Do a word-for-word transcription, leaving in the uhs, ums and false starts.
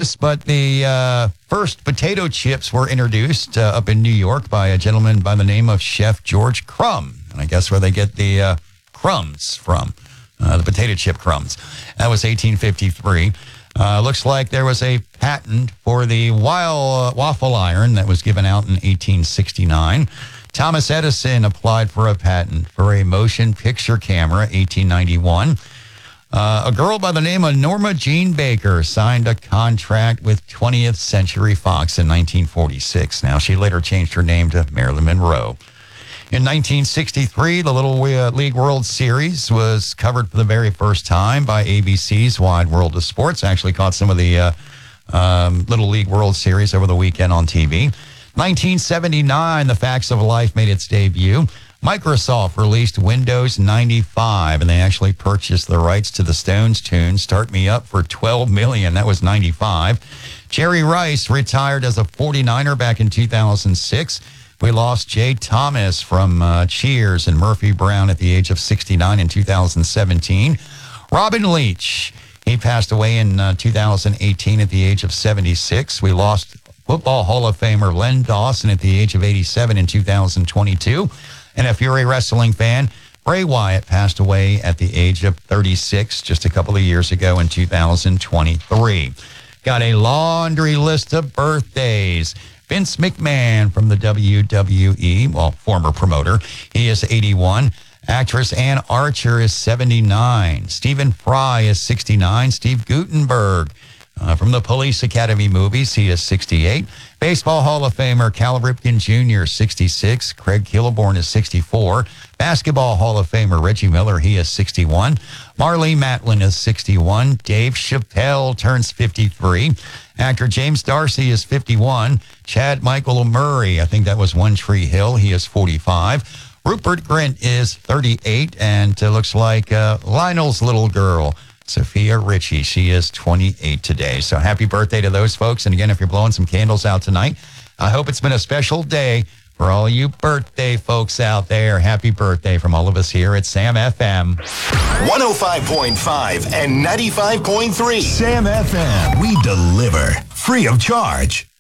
this, but the uh, first potato chips were introduced uh, up in New York by a gentleman by the name of Chef George Crumb. And I guess where they get the uh, crumbs from, uh, the potato chip crumbs. That was eighteen fifty-three. Uh, looks like there was a patent for the wild, uh, waffle iron that was given out in eighteen sixty-nine. Thomas Edison applied for a patent for a motion picture camera, eighteen ninety-one. Uh, a girl by the name of Norma Jean Baker signed a contract with twentieth Century Fox in nineteen forty-six. Now, she later changed her name to Marilyn Monroe. In nineteen sixty-three, the Little League World Series was covered for the very first time by A B C's Wide World of Sports. I actually caught some of the uh, um, Little League World Series over the weekend on T V. nineteen seventy-nine, The Facts of Life made its debut. Microsoft released Windows ninety-five, and they actually purchased the rights to the Stones tune, Start Me Up, for twelve million dollars. That was ninety-five. Jerry Rice retired as a forty-niner back in two thousand six. We lost Jay Thomas from uh, Cheers and Murphy Brown at the age of sixty-nine in two thousand seventeen. Robin Leach, he passed away in uh, two thousand eighteen at the age of seventy-six. We lost Football Hall of Famer Len Dawson at the age of eighty-seven in two thousand twenty-two. And a Fury Wrestling fan, Bray Wyatt, passed away at the age of thirty-six just a couple of years ago in two thousand twenty-three. Got a laundry list of birthdays. Vince McMahon from the W W E, well, former promoter, he is eighty-one. Actress Ann Archer is seventy-nine. Stephen Fry is sixty-nine. Steve Guttenberg uh, from the Police Academy movies, he is sixty-eight. Baseball Hall of Famer Cal Ripken Junior, sixty-six. Craig Kilborn is sixty-four. Basketball Hall of Famer Reggie Miller, he is sixty-one. Marlee Matlin is sixty-one. Dave Chappelle turns fifty-three. Actor James Darcy is fifty-one. Chad Michael Murray, I think that was One Tree Hill, he is forty-five. Rupert Grint is thirty-eight, and it looks like uh, Lionel's little girl, Sophia Ritchie, she is twenty-eight today. So happy birthday to those folks. And again, if you're blowing some candles out tonight, I hope it's been a special day for all you birthday folks out there. Happy birthday from all of us here at Sam F M. one oh five point five and ninety-five point three. Sam F M. We deliver free of charge.